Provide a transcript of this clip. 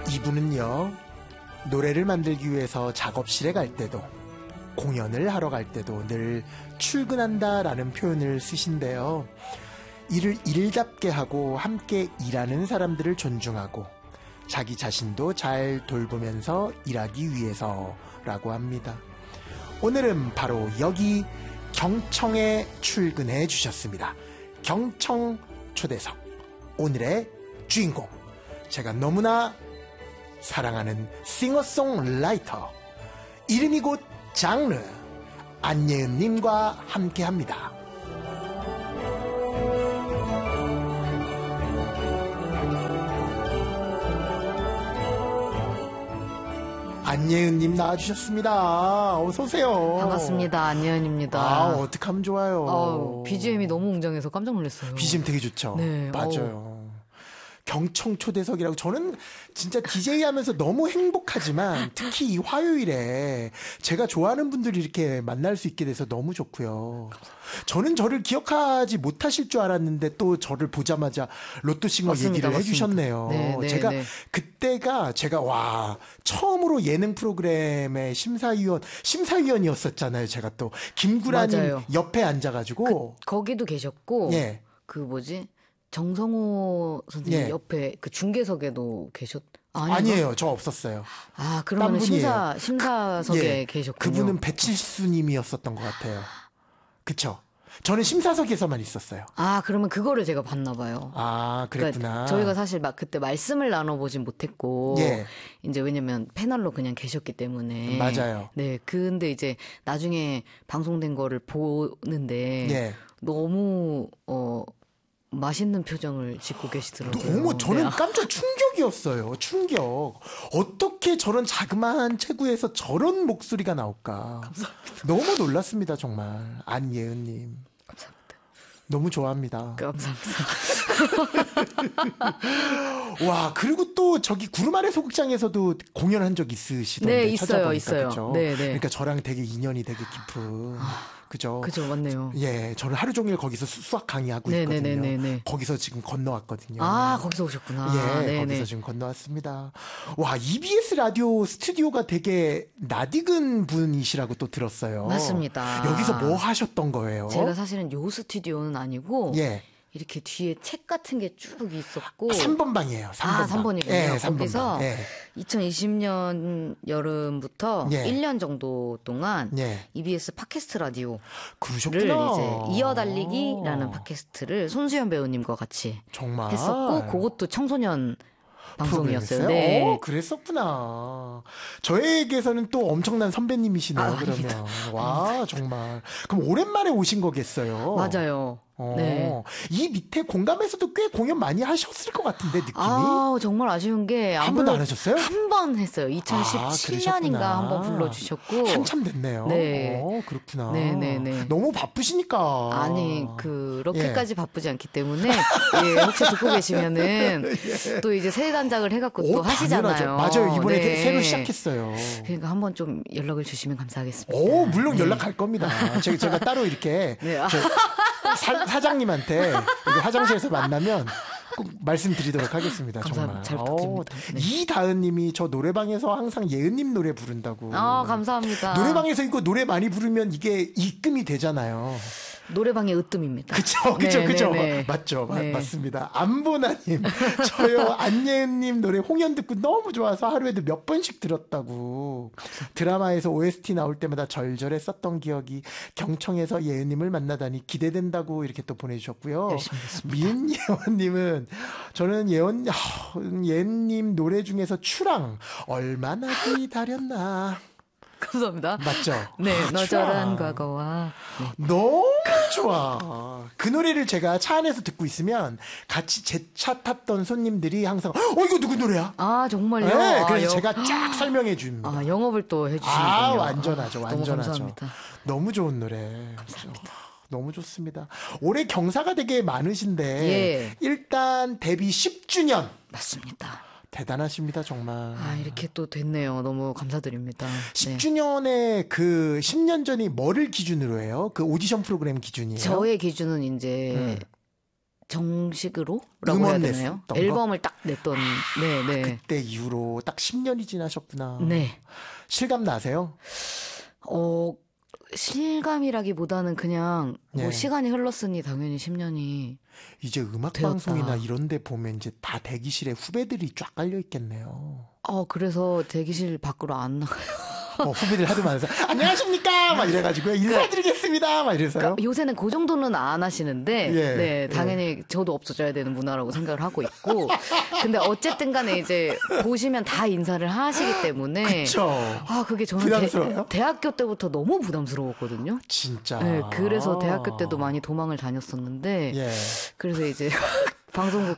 이분은요, 노래를 만들기 위해서 작업실에 갈 때도, 공연을 하러 갈 때도 늘 출근한다라는 표현을 쓰신대요. 일을 일답게 하고 함께 일하는 사람들을 존중하고 자기 자신도 잘 돌보면서 일하기 위해서라고 합니다. 오늘은 바로 여기 경청에 출근해 주셨습니다. 경청 초대석, 오늘의 주인공, 제가 너무나 사랑하는 싱어송라이터, 이름이 곧 장르, 안예은님과 함께합니다. 안예은님 나와주셨습니다. 어서오세요. 반갑습니다. 안예은입니다. 아, 어떡하면 좋아요. BGM이 너무 웅장해서 깜짝 놀랐어요. BGM 되게 좋죠. 네. 맞아요. 경청 초대석이라고, 저는 진짜 DJ 하면서 너무 행복하지만 특히 이 화요일에 제가 좋아하는 분들이 이렇게 만날 수 있게 돼서 너무 좋고요. 저는 저를 기억하지 못하실 줄 알았는데 또 저를 보자마자 로또싱어 얘기를 해주셨네요. 네, 제가 네. 그때가 제가 처음으로 예능 프로그램의 심사위원이었었잖아요. 제가 또 김구라님 맞아요. 옆에 앉아가지고 거기도 계셨고, 예. 정성호 선생님 예. 옆에 그 중계석에도 아니에요. 저 없었어요. 그러면 딴 심사석에 예. 계셨군요. 그분은 배칠수님이었었던 것 같아요. 그쵸? 저는 심사석에서만 있었어요. 그러면 그거를 제가 봤나 봐요. 그랬구나. 그러니까 저희가 사실 그때 말씀을 나눠보진 못했고, 예. 이제 왜냐면 패널로 그냥 계셨기 때문에. 맞아요. 네. 근데 이제 나중에 방송된 거를 보는데, 예. 너무, 맛있는 표정을 짓고 계시더라고요. 너무 저는 네. 깜짝 충격이었어요. 충격. 어떻게 저런 자그마한 체구에서 저런 목소리가 나올까. 감사합니다. 너무 놀랐습니다. 정말. 안예은님. 감사합니다. 너무 좋아합니다. 감사합니다. 와, 그리고 또 저기 구름 아래 소극장에서도 공연한 적 있으시던데. 네, 찾아보니까, 있어요. 그쵸? 네. 그러니까 저랑 되게 인연이 되게 깊은. 그죠? 맞네요. 예, 저는 하루 종일 거기서 수학 강의하고 있거든요. 네네네네. 거기서 지금 건너왔거든요. 거기서 오셨구나. 예, 네네. 거기서 지금 건너왔습니다. 와, EBS 라디오 스튜디오가 되게 낯익은 분이시라고 또 들었어요. 맞습니다. 여기서 뭐 하셨던 거예요? 제가 사실은 요 스튜디오는 아니고, 예. 이렇게 뒤에 책 같은 게 쭉 있었고. 3번 방이에요. 3번 방. 3번이군요. 예, 3번 거기서 방. 예. 2020년 여름부터 예. 1년 정도 동안 예. EBS 팟캐스트 라디오를 그러셨구나. 이제 이어달리기라는 팟캐스트를 손수연 배우님과 같이 정말 했었고, 그것도 청소년 방송이었어요. 프로그램이었어요? 네. 그랬었구나. 저에게서는 또 엄청난 선배님이시네요. 그러면. 아닙니다. 와, 정말. 그럼 오랜만에 오신 거겠어요. 맞아요. 네. 이 밑에 공감에서도 꽤 공연 많이 하셨을 것 같은데, 느낌이. 정말 아쉬운 게. 한 번도 안 하셨어요? 한 번 했어요. 2017년인가 한 번 불러주셨고. 한참 됐네요. 네. 그렇구나. 네네네. 너무 바쁘시니까. 아니, 그렇게까지 바쁘지 않기 때문에, 예, 혹시 듣고 계시면은, 또 이제 새 단장을 해갖고 또 하시잖아요. 맞아요. 이번에 네. 새로 시작했어요. 그러니까 한번 좀 연락을 주시면 감사하겠습니다. 물론 네. 연락할 겁니다. 제가 따로 이렇게. 네. 사장님한테 여기 화장실에서 만나면 꼭 말씀드리도록 하겠습니다. 감사합니다. 정말. 잘 부탁드립니다. 네. 이다은님이 저 노래방에서 항상 예은님 노래 부른다고. 감사합니다. 노래방에서 이거 노래 많이 부르면 이게 입금이 되잖아요. 노래방의 으뜸입니다. 그쵸. 네. 맞죠. 네. 맞습니다. 안보나님, 저요, 안예은님 노래 홍연 듣고 너무 좋아서 하루에도 몇 번씩 들었다고. 드라마에서 OST 나올 때마다 절절했었던 기억이, 경청에서 예은님을 만나다니 기대된다고 이렇게 또 보내주셨고요. 열심히 했습니다. 민예원님은, 저는 예은님 노래 중에서 추랑, 얼마나 기다렸나. 감사합니다. 맞죠? 네, 너절한 추랑. 과거와. 네. 너무 좋아. 그 노래를 제가 차 안에서 듣고 있으면 같이 제 차 탔던 손님들이 항상 이거 누구 노래야? 정말요? 네, 그래서 제가 쫙 설명해 줍니다. 영업을 또 해주시는군요. 완전하죠. 너무 감사합니다. 너무 좋은 노래. 감사합니다. 너무 좋습니다. 올해 경사가 되게 많으신데 예. 일단 데뷔 10주년. 맞습니다. 대단하십니다, 정말. 이렇게 또 됐네요. 너무 감사드립니다. 10주년에 그 10년 전이 뭐를 기준으로 해요? 그 오디션 프로그램 기준이에요? 저의 기준은 이제 정식으로라고 음원 해야 되나요? 냈었던 앨범을 딱 냈던. 네, 네. 그때 이후로 딱 10년이 지나셨구나. 네. 실감 나세요? 실감이라기보다는 그냥 뭐 예. 시간이 흘렀으니 당연히 10년이 이제 음악 되었다. 방송이나 이런 데 보면 이제 다 대기실에 후배들이 쫙 깔려 있겠네요. 그래서 대기실 밖으로 안 나가요. 후배들 하도 많아서 안녕하십니까 막 이래가지고 인사드리겠습니다 막 이래서요. 그러니까 요새는 그 정도는 안 하시는데 예, 네, 당연히 저도 없어져야 되는 문화라고 생각을 하고 있고 근데 어쨌든 간에 이제 보시면 다 인사를 하시기 때문에 그쵸. 그게 저는 부담스러워요? 대학교 때부터 너무 부담스러웠거든요. 진짜. 네, 그래서 대학교 때도 많이 도망을 다녔었는데 예. 그래서 이제 방송국